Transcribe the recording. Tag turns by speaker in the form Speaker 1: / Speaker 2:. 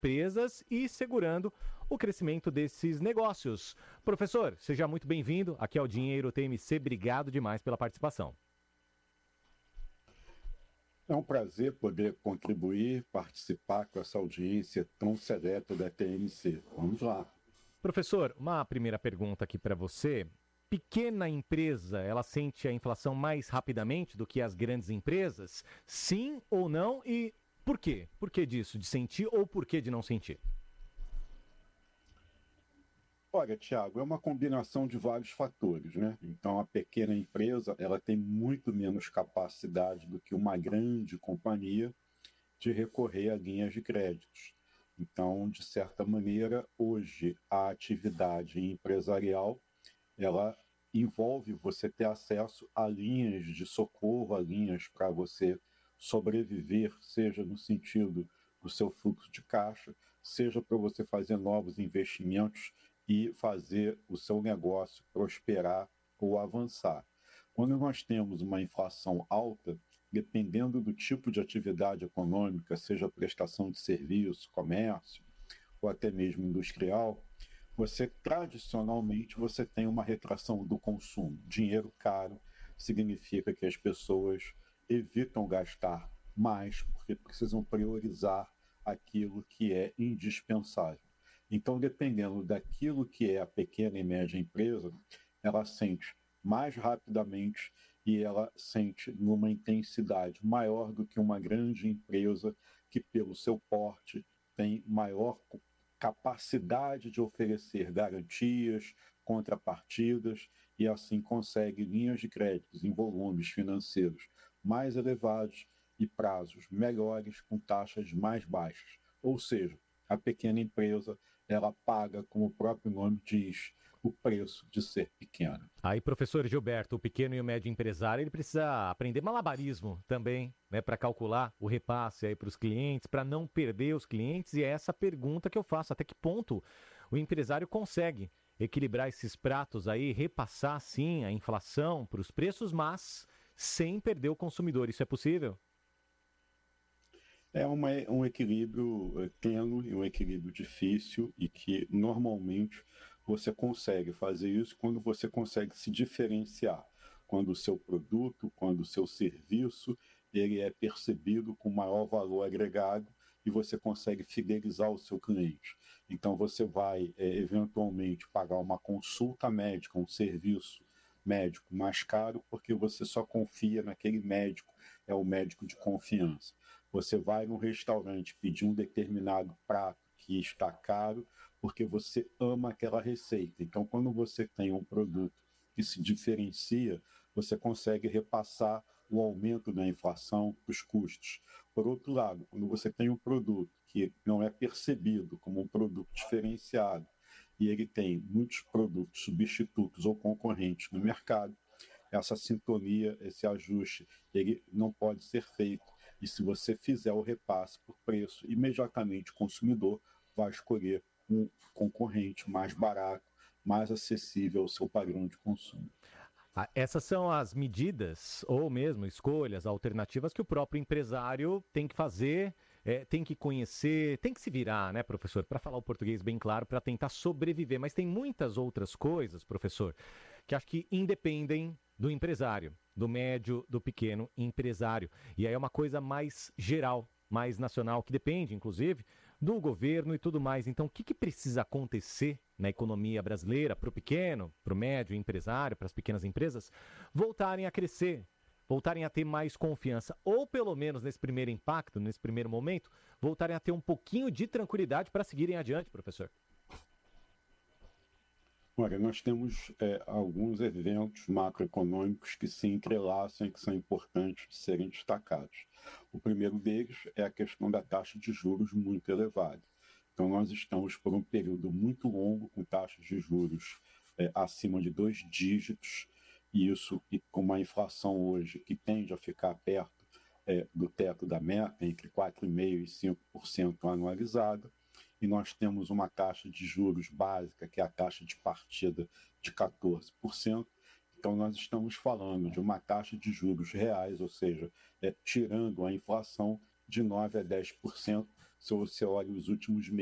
Speaker 1: empresas e segurando o crescimento desses negócios. Professor, seja muito bem-vindo. Aqui é o Dinheiro TMC. Obrigado demais pela participação.
Speaker 2: É um prazer poder contribuir, participar com essa audiência tão seleta da TMC. Vamos lá.
Speaker 1: Professor, uma primeira pergunta aqui para você. Pequena empresa, ela sente a inflação mais rapidamente do que as grandes empresas? Sim ou não? E por quê? Por que disso? De sentir ou por que de não sentir?
Speaker 2: Olha, Tiago, é uma combinação de vários fatores, né? Então, a pequena empresa, ela tem muito menos capacidade do que uma grande companhia de recorrer a linhas de créditos. Então, de certa maneira, hoje a atividade empresarial, ela envolve você ter acesso a linhas de socorro, a linhas para você sobreviver, seja no sentido do seu fluxo de caixa, seja para você fazer novos investimentos e fazer o seu negócio prosperar ou avançar. Quando nós temos uma inflação alta, dependendo do tipo de atividade econômica, seja prestação de serviço, comércio ou até mesmo industrial, tradicionalmente você tem uma retração do consumo. Dinheiro caro significa que as pessoas evitam gastar mais porque precisam priorizar aquilo que é indispensável. Então, dependendo daquilo que é a pequena e média empresa, ela sente mais rapidamente e ela sente numa intensidade maior do que uma grande empresa que, pelo seu porte, tem maior capacidade de oferecer garantias, contrapartidas e assim consegue linhas de créditos em volumes financeiros mais elevados e prazos melhores com taxas mais baixas. Ou seja, a pequena empresa ela paga, como o próprio nome diz, o preço de ser pequena.
Speaker 1: Aí, professor Gilberto, o pequeno e o médio empresário, ele precisa aprender malabarismo também, né, para calcular o repasse aí para os clientes, para não perder os clientes. E é essa pergunta que eu faço: até que ponto o empresário consegue equilibrar esses pratos aí, repassar sim a inflação para os preços, mas sem perder o consumidor? Isso é possível?
Speaker 2: É um equilíbrio tênue, um equilíbrio difícil e que normalmente você consegue fazer isso quando você consegue se diferenciar, quando o seu produto, quando o seu serviço ele é percebido com maior valor agregado e você consegue fidelizar o seu cliente. Então você vai eventualmente pagar uma consulta médica, um serviço médico mais caro porque você só confia naquele médico, é o médico de confiança. Você vai num restaurante pedir um determinado prato que está caro porque você ama aquela receita. Então, quando você tem um produto que se diferencia, você consegue repassar o aumento da inflação para os custos. Por outro lado, quando você tem um produto que não é percebido como um produto diferenciado e ele tem muitos produtos substitutos ou concorrentes no mercado, essa sintonia, esse ajuste, ele não pode ser feito. E se você fizer o repasse por preço, imediatamente o consumidor vai escolher um concorrente mais barato, mais acessível ao seu padrão de consumo.
Speaker 1: Essas são as medidas, ou mesmo escolhas, alternativas que o próprio empresário tem que fazer, tem que conhecer, tem que se virar, né, professor, para falar o português bem claro, para tentar sobreviver. Mas tem muitas outras coisas, professor, que acho que independem do empresário, do médio, do pequeno empresário. E aí é uma coisa mais geral, mais nacional, que depende, inclusive, do governo e tudo mais. Então, o que precisa acontecer na economia brasileira para o pequeno, para o médio empresário, para as pequenas empresas, voltarem a crescer, voltarem a ter mais confiança, ou pelo menos nesse primeiro impacto, nesse primeiro momento, voltarem a ter um pouquinho de tranquilidade para seguirem adiante, professor?
Speaker 2: Olha, nós temos alguns eventos macroeconômicos que se entrelaçam e que são importantes de serem destacados. O primeiro deles é a questão da taxa de juros muito elevada. Então, nós estamos por um período muito longo com taxas de juros acima de 2 dígitos, e isso com uma inflação hoje que tende a ficar perto do teto da meta, entre 4,5% e 5% anualizada, e nós temos uma taxa de juros básica, que é a taxa de partida de 14%. Então, nós estamos falando de uma taxa de juros reais, ou seja, tirando a inflação, de 9% a 10%, se você olha os últimos